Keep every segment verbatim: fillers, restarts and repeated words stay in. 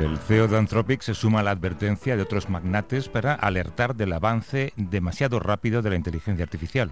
El C E O de Anthropic se suma a la advertencia de otros magnates para alertar del avance demasiado rápido de la inteligencia artificial.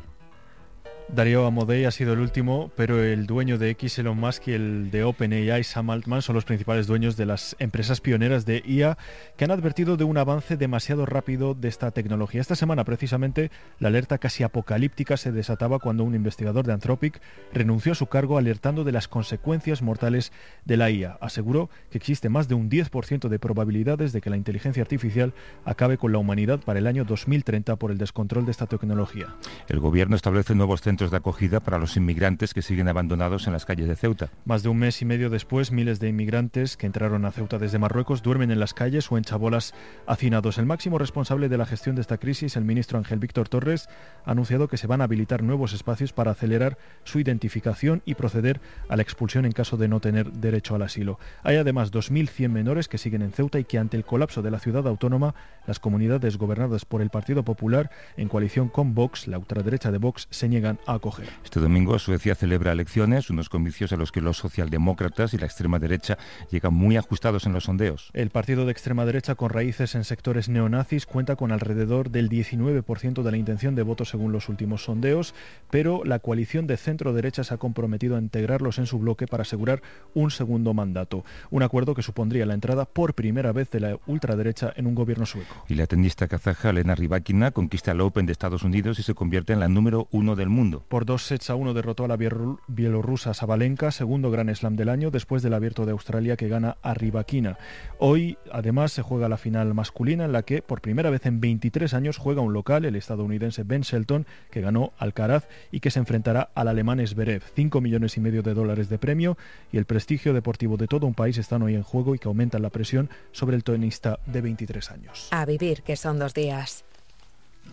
Darío Amodei ha sido el último, pero el dueño de X, Elon Musk, y el de OpenAI, Sam Altman, son los principales dueños de las empresas pioneras de I A que han advertido de un avance demasiado rápido de esta tecnología. Esta semana, precisamente, la alerta casi apocalíptica se desataba cuando un investigador de Anthropic renunció a su cargo alertando de las consecuencias mortales de la I A. Aseguró que existe más de un diez por ciento de probabilidades de que la inteligencia artificial acabe con la humanidad para el año dos mil treinta por el descontrol de esta tecnología. El gobierno establece nuevos centros de acogida para los inmigrantes que siguen abandonados en las calles de Ceuta. Más de un mes y medio después, miles de inmigrantes que entraron a Ceuta desde Marruecos duermen en las calles o en chabolas hacinados. El máximo responsable de la gestión de esta crisis, el ministro Ángel Víctor Torres, ha anunciado que se van a habilitar nuevos espacios para acelerar su identificación y proceder a la expulsión en caso de no tener derecho al asilo. Hay además dos mil cien menores que siguen en Ceuta y que ante el colapso de la ciudad autónoma, las comunidades gobernadas por el Partido Popular, en coalición con Vox, la ultraderecha de Vox, se niegan a acoger. Este domingo Suecia celebra elecciones, unos comicios a los que los socialdemócratas y la extrema derecha llegan muy ajustados en los sondeos. El partido de extrema derecha, con raíces en sectores neonazis, cuenta con alrededor del diecinueve por ciento de la intención de voto según los últimos sondeos, pero la coalición de centro derecha se ha comprometido a integrarlos en su bloque para asegurar un segundo mandato, un acuerdo que supondría la entrada por primera vez de la ultraderecha en un gobierno sueco. Y la tenista kazaja Elena Rybakina conquista el Open de Estados Unidos y se convierte en la número uno del mundo. Por dos sets a uno derrotó a la bielorrusa Sabalenka, segundo Gran Slam del año, después del Abierto de Australia que gana a Rybakina. Hoy, además, se juega la final masculina en la que, por primera vez en veintitrés años, juega un local, el estadounidense Ben Shelton, que ganó Alcaraz y que se enfrentará al alemán Zverev. Cinco millones y medio de dólares de premio y el prestigio deportivo de todo un país están hoy en juego y que aumentan la presión sobre el tenista de veintitrés años. A vivir, que son dos días.